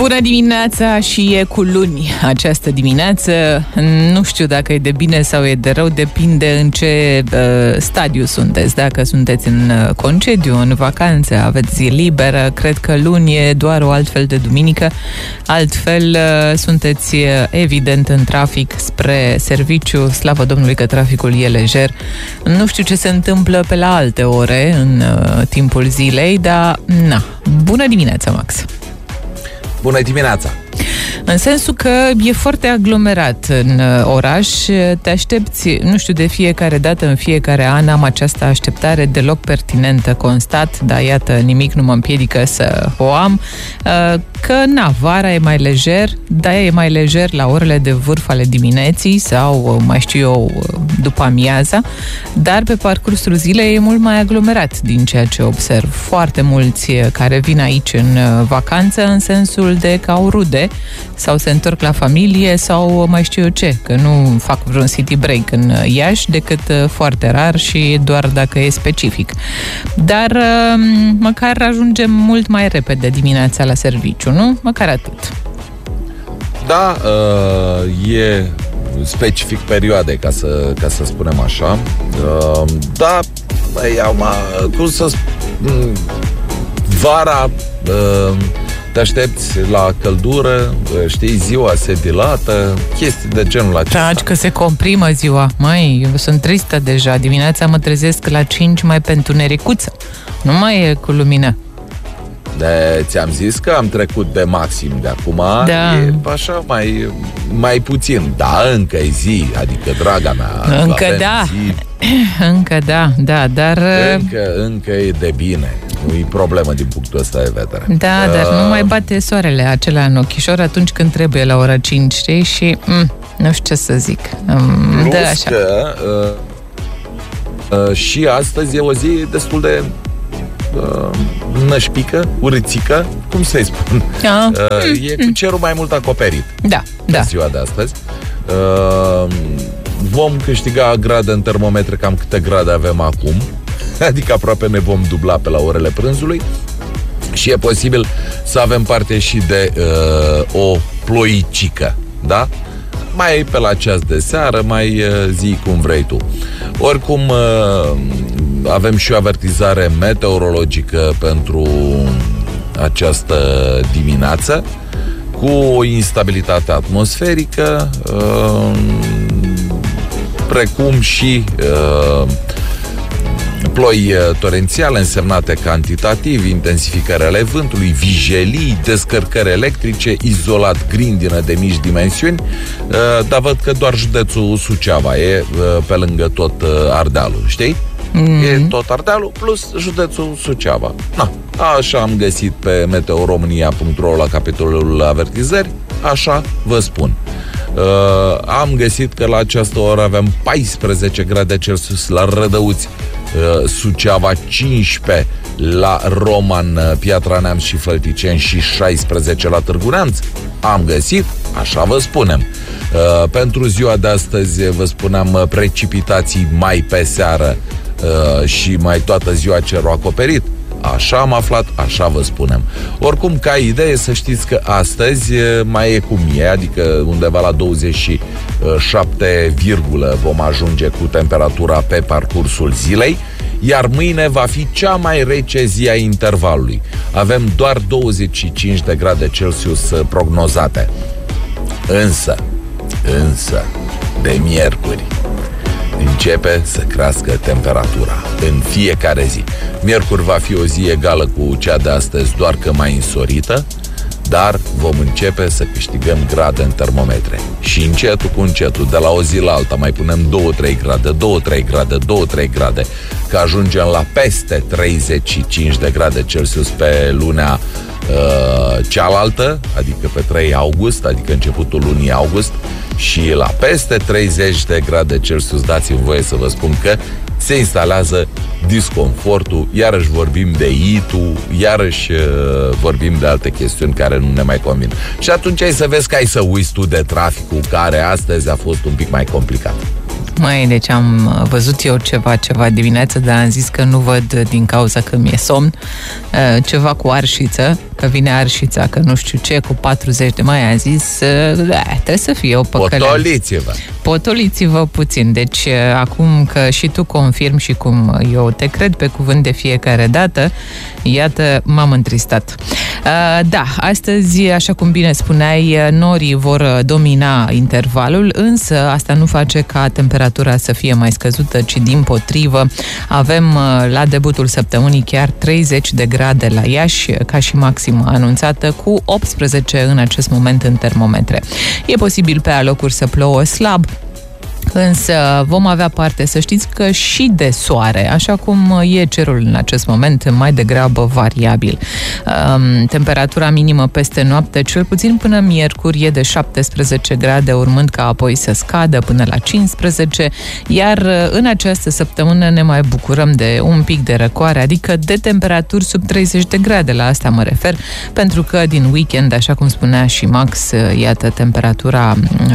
Bună dimineața și e cu luni această dimineață. Nu știu dacă e de bine sau e de rău, depinde în ce stadiu sunteți. Dacă sunteți în concediu, în vacanță, aveți zi liberă, cred că luni e doar o altfel de duminică. Altfel sunteți evident în trafic spre serviciu. Slavă Domnului că traficul e lejer. Nu știu ce se întâmplă pe la alte ore în timpul zilei, dar na. Bună dimineața, Max! Bună dimineața! În sensul că e foarte aglomerat în oraș, te aștepți, nu știu, de fiecare dată, în fiecare an am această așteptare deloc pertinentă, constat, dar iată, nimic nu mă împiedică să o am, că na, vara e mai lejer, dar e mai lejer la orele de vârf ale dimineții sau, mai știu eu, după amiaza, dar pe parcursul zilei e mult mai aglomerat din ceea ce observ. Foarte mulți care vin aici în vacanță în sensul de că au rude sau se întorc la familie sau mai știu eu ce, că nu fac vreun city break în Iași decât foarte rar și doar dacă e specific. Dar măcar ajungem mult mai repede dimineața la serviciu, nu? Măcar atât. Da, e specific perioade, ca să spunem așa. Da, cum să spun, vara te aștepți la căldură, știi, ziua se dilată, chestii de genul acesta. Taci că se comprimă ziua. Măi, eu sunt tristă deja. Dimineața mă trezesc la 5 mai pe întunericuță. Nu mai e cu lumină. Ți-am zis că am trecut de maxim de acum. Da. E așa mai puțin. Da, încă e zi, adică, draga mea, încă da. Zi. Încă da, dar... Încă e de bine. Nu e problemă din punctul ăsta de vedere. Da, dar nu mai bate soarele acela în ochișor atunci când trebuie la ora 5, știi? Și nu știu ce să zic. Plus da, așa. că și astăzi e o zi destul de nășpică, urâțică, cum să-i spun? E cu cerul mai mult acoperit. Da. Ziua de astăzi. Vom câștiga grade în termometre, cam câte grade avem acum. Adică aproape ne vom dubla pe la orele prânzului. Și e posibil să avem parte și de o ploicică, da? Mai pe la ceas de seară, mai zi cum vrei tu. Oricum, avem și o avertizare meteorologică pentru această dimineață, cu o instabilitate atmosferică, precum și ploi torențiale însemnate cantitativ, intensificări ale vântului, vijelii, descărcări electrice, izolat grindină de mici dimensiuni, dar văd că doar județul Suceava e pe lângă tot Ardealul, știi? E tot Ardealul plus județul Suceava. Na, așa am găsit pe meteoromania.ro la capitolul avertizări, așa vă spun. Am găsit că la această oră avem 14 grade Celsius la Rădăuți, Suceava 15, la Roman, Piatra Neamț și Fălticeni și 16 la Târgu Neamț. Am găsit, așa vă spunem. Pentru ziua de astăzi vă spuneam precipitații mai pe seară și mai toată ziua cerul acoperit. Așa am aflat, așa vă spunem. Oricum, ca idee, să știți că astăzi mai e cum e, adică undeva la 27, vom ajunge cu temperatura pe parcursul zilei, iar mâine va fi cea mai rece zi a intervalului. Avem doar 25 de grade Celsius prognozate. Însă, de miercuri începe să crească temperatura în fiecare zi. Miercuri va fi o zi egală cu cea de astăzi, doar că mai însorită, dar vom începe să câștigăm grade în termometre. Și încetul cu încetul, de la o zi la alta, mai punem 2-3 grade, că ajungem la peste 35 de grade Celsius pe lunea cealaltă, adică pe 3 august, adică începutul lunii august, și la peste 30 de grade Celsius, dați-mi voie să vă spun că se instalează disconfortul, iarăși vorbim de itu, iarăși vorbim de alte chestiuni care nu ne mai convin. Și atunci ai să vezi că ai să uiți tu de traficul care astăzi a fost un pic mai complicat. Măi, deci am văzut eu ceva dimineață, dar am zis că nu văd din cauza că mi-e somn, ceva cu arșiță, că vine arșița, că nu știu ce, cu 40 de mai, am zis, trebuie să fie o păcăleală. Potoliți-vă! Potoliți-vă puțin. Deci, acum că și tu confirmi și cum eu te cred pe cuvânt de fiecare dată, iată, m-am întristat. Da, astăzi, așa cum bine spuneai, norii vor domina intervalul, însă asta nu face ca temperatura să fie mai scăzută, ci dimpotrivă. Avem la debutul săptămânii chiar 30 de grade la Iași, ca și maximă anunțată, cu 18 în acest moment în termometre. E posibil pe alocuri să plouă slab, însă vom avea parte, să știți, că și de soare, așa cum e cerul în acest moment, mai degrabă variabil. Temperatura minimă peste noapte, cel puțin până miercuri, e de 17 grade, urmând ca apoi să scadă până la 15, iar în această săptămână ne mai bucurăm de un pic de răcoare, adică de temperaturi sub 30 de grade, la asta mă refer, pentru că din weekend, așa cum spunea și Max, iată, temperatura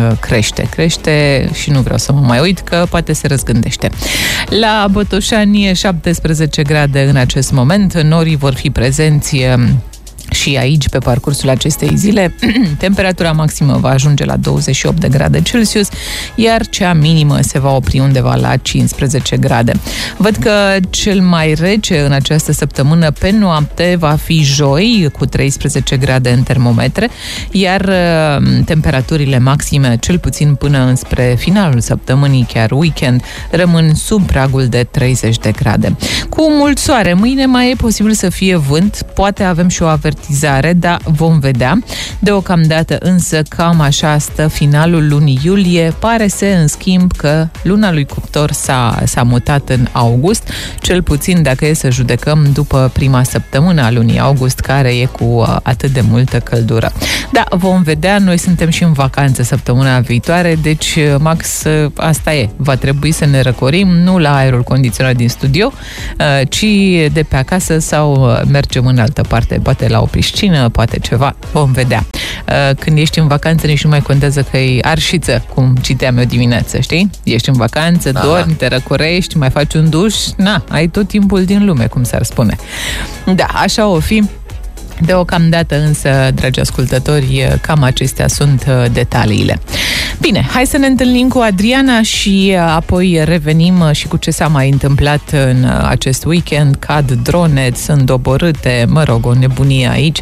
crește și nu vreau să mă mai uit, că poate se răzgândește. La Botoșani e 17 grade în acest moment, norii vor fi prezenți și aici pe parcursul acestei zile. Temperatura maximă va ajunge la 28 de grade Celsius, iar cea minimă se va opri undeva la 15 grade. Văd că cel mai rece în această săptămână pe noapte va fi joi, cu 13 grade în termometre, iar temperaturile maxime, cel puțin până înspre finalul săptămânii, chiar weekend, rămân sub pragul de 30 de grade. Cu mult soare, mâine mai e posibil să fie vânt, poate avem și o avertizare, dar vom vedea. Deocamdată însă cam așa stă finalul lunii iulie. Pare în schimb că luna lui Cuptor s-a mutat în august, cel puțin dacă e să judecăm după prima săptămână a lunii august, care e cu atât de multă căldură. Da, vom vedea, noi suntem și în vacanță săptămâna viitoare, deci, Max, asta e. Va trebui să ne răcorim, nu la aerul condiționat din studio, ci de pe acasă sau mergem în altă parte, poate la o piscină, poate ceva, vom vedea. Când ești în vacanță, nici nu mai contează că e arșiță, cum citeam eu dimineață, știi? Ești în vacanță, dormi, te răcorești, mai faci un duș, ai tot timpul din lume, cum s-ar spune. Da, așa o fi. Deocamdată însă, dragi ascultători, cam acestea sunt detaliile. Bine, hai să ne întâlnim cu Adriana și apoi revenim și cu ce s-a mai întâmplat în acest weekend. Cad drone, sunt doborâte, mă rog, o nebunie aici.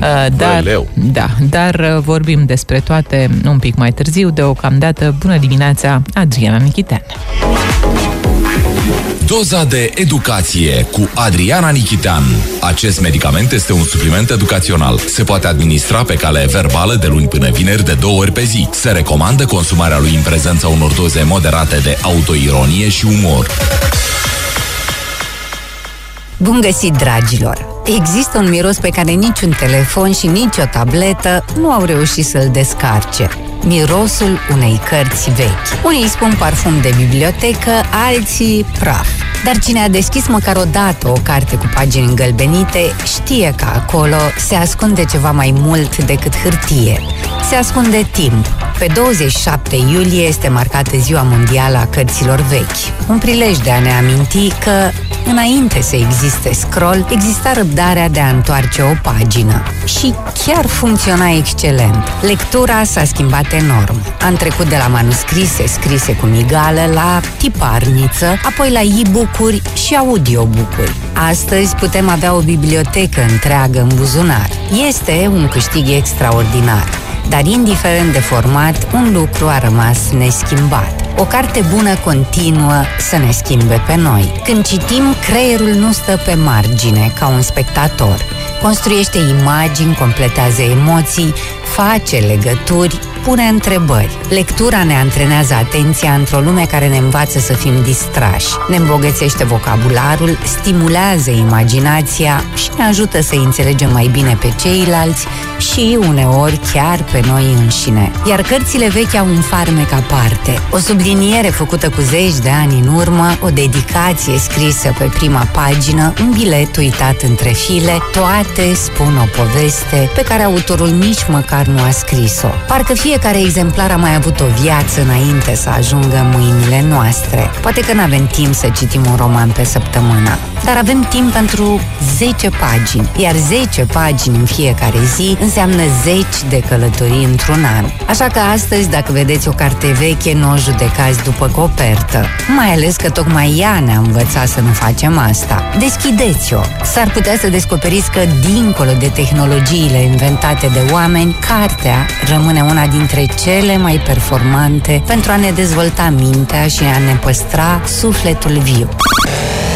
Dar vorbim despre toate un pic mai târziu. Deocamdată, bună dimineața, Adriana Nichitean. Doza de educație cu Adriana Nichitean. Acest medicament este un supliment educațional. Se poate administra pe cale verbală de luni până vineri de 2 ori pe zi. Se recomandă consumarea lui în prezența unor doze moderate de autoironie și umor. Bun găsit, dragilor! Există un miros pe care niciun telefon și nici o tabletă nu au reușit să-l descarce. Mirosul unei cărți vechi. Unii îi spun parfum de bibliotecă, alții praf. Dar cine a deschis măcar o dată o carte cu pagini îngălbenite știe că acolo se ascunde ceva mai mult decât hârtie. Se ascunde timp. Pe 27 iulie este marcată Ziua Mondială a Cărților Vechi. Un prilej de a ne aminti că, înainte să existe scroll, exista răbdarea de a întoarce o pagină. Și chiar funcționa excelent. Lectura s-a schimbat enorm. Am trecut de la manuscrise scrise cu migală la tiparniță, apoi la e-book-uri și audiobook-uri. Astăzi putem avea o bibliotecă întreagă în buzunar. Este un câștig extraordinar. Dar indiferent de format, un lucru a rămas neschimbat. O carte bună continuă să ne schimbe pe noi. Când citim, creierul nu stă pe margine, ca un spectator. Construiește imagini, completează emoții, face legături, pune întrebări. Lectura ne antrenează atenția într-o lume care ne învață să fim distrași, ne îmbogățește vocabularul, stimulează imaginația și ne ajută să înțelegem mai bine pe ceilalți și, uneori, chiar pe noi înșine. Iar cărțile vechi au un farmec aparte, o subliniere făcută cu zeci de ani în urmă, o dedicație scrisă pe prima pagină, un bilet uitat între file, toate spun o poveste pe care autorul nici măcar nu a scris-o. Parcă fiecare exemplar a mai avut o viață înainte să ajungă în mâinile noastre. Poate că n-avem timp să citim un roman pe săptămână, dar avem timp pentru 10 pagini, iar 10 pagini în fiecare zi înseamnă 10 de călătorii într-un an. Așa că astăzi, dacă vedeți o carte veche, nu o judecați după copertă, mai ales că tocmai ea ne-a învățat să nu facem asta. Deschideți-o! S-ar putea să descoperiți că, dincolo de tehnologiile inventate de oameni, cartea rămâne una dintre cele mai performante pentru a ne dezvolta mintea și a ne păstra sufletul viu.